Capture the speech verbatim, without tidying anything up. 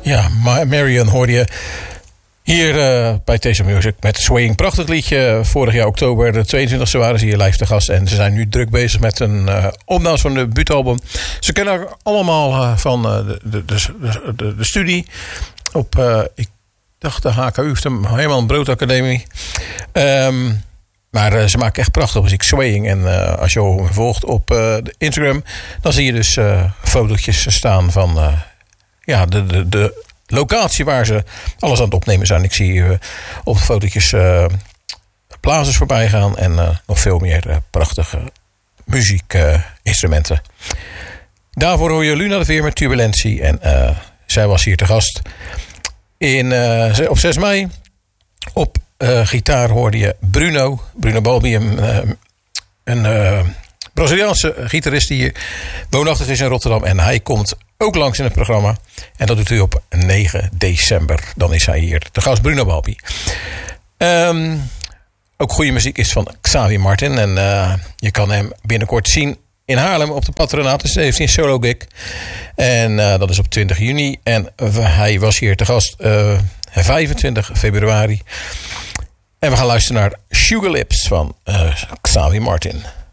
Ja, Marion hoorde je hier uh, bij Taste of Music met Swaying. Prachtig liedje. Vorig jaar oktober, de tweeëntwintigste, waren ze hier live te gast. En ze zijn nu druk bezig met een uh, opname van een debuutalbum. Ze kennen elkaar allemaal uh, van uh, de, de, de, de, de studie op, uh, ik dacht de H K U, de Herman Brood Academie. Um, maar uh, ze maken echt prachtig muziek, Swaying. En uh, als je me volgt op uh, de Instagram, dan zie je dus uh, fotootjes staan van uh, ja, de, de, de locatie waar ze alles aan het opnemen zijn. Ik zie uh, op fotootjes uh, blazers voorbij gaan en uh, nog veel meer uh, prachtige muziekinstrumenten. Uh, Daarvoor hoor je Luna de Veer met Turbulentie. En uh, zij was hier te gast in, uh, op zes mei. Op uh, gitaar hoorde je Bruno. Bruno Balbi, een, uh, een uh, Braziliaanse gitarist die hier woonachtig is in Rotterdam. En hij komt ook langs in het programma. En dat doet hij op negen december. Dan is hij hier te gast, Bruno Balbi. Um, ook goede muziek is van Xavier Martin. En uh, je kan hem binnenkort zien in Haarlem op de Patronaat. Dus heeft hij een solo gig. En uh, dat is op twintig juni. En uh, hij was hier te gast uh, vijfentwintig februari. En we gaan luisteren naar Sugar Lips van uh, Xavier Martin.